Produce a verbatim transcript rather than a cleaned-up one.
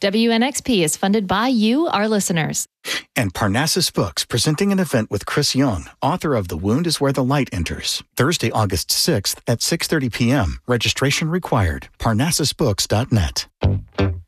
W N X P is funded by you, our listeners. And Parnassus Books, presenting an event with Chris Young, author of The Wound is Where the Light Enters. Thursday, August sixth at six thirty p.m. Registration required. Parnassus Books dot net.